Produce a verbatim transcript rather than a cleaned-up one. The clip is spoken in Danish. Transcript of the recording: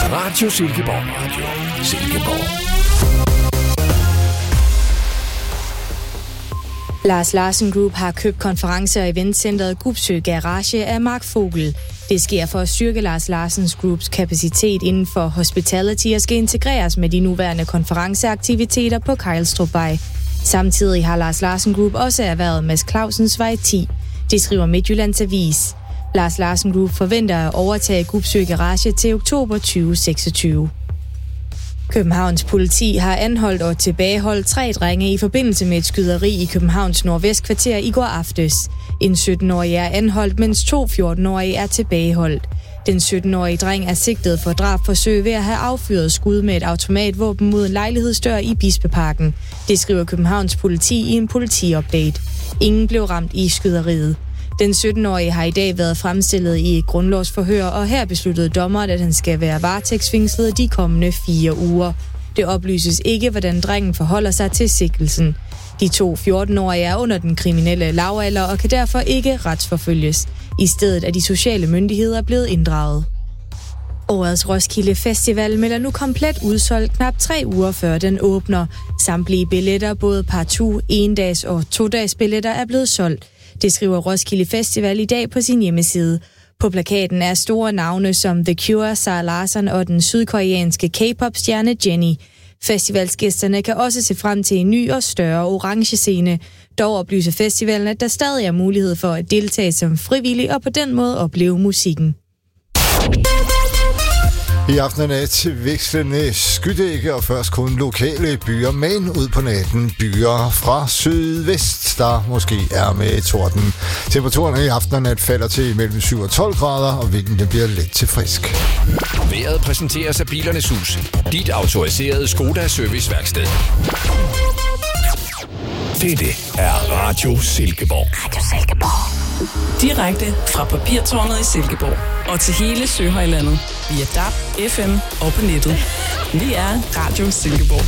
Radio Silkeborg. Radio Silkeborg. Lars Larsen Group har købt konference- og eventcentret Gubsø Garage af Mark Fogel. Det sker for at styrke Lars Larsens Groups kapacitet inden for hospitality og skal integreres med de nuværende konferenceaktiviteter på Kejlstrupvej. Samtidig har Lars Larsen Group også erhvervet Mads Clausens Vej ti. Det skriver Midtjyllands Avis. Lars Larsen Group forventer at overtage Gubsø Garage til oktober tyve seksogtyve. Københavns politi har anholdt og tilbageholdt tre drenge i forbindelse med et skyderi i Københavns nordvestkvarter i går aftes. En sytten-årig er anholdt, mens to fjorten-årige er tilbageholdt. Den sytten-årige dreng er sigtet for drabsforsøg ved at have affyret skud med et automatvåben mod en lejlighedsdør i Bispeparken. Det skriver Københavns politi i en politiupdate. Ingen blev ramt i skyderiet. Den sytten-årige har i dag været fremstillet i et grundlovsforhør, og her besluttede dommeren, at han skal være varetægtsfængslet de kommende fire uger. Det oplyses ikke, hvordan drengen forholder sig til sigtelsen. De to fjorten-årige er under den kriminelle lavalder og kan derfor ikke retsforfølges. I stedet er de sociale myndigheder blevet inddraget. Årets Roskilde Festival melder nu komplet udsolgt knap tre uger før den åbner. Samtlige billetter, både partout, endags og to-dags billetter, er blevet solgt. Det skriver Roskilde Festival i dag på sin hjemmeside. På plakaten er store navne som The Cure, Zara Larsson og den sydkoreanske K-pop-stjerne Jennie. Festivalsgæsterne kan også se frem til en ny og større orange scene. Dog oplyser festivalen, at der stadig er mulighed for at deltage som frivillig og på den måde opleve musikken. I aften er til vekslende skydække og først kun lokale byer, men ud på natten byer fra sydvest, der måske er med torden. Temperaturen i aften og nat falder til mellem syv og tolv grader, og vinden bliver let til frisk. Vejret præsenteres af Bilernes Hus. Dit autoriserede Skoda serviceværksted. Dette er Radio Silkeborg. Radio Silkeborg. Direkte fra Papirtårnet i Silkeborg og til hele Søhøjlandet via D A B, F M og på nettet. Vi er Radio Silkeborg.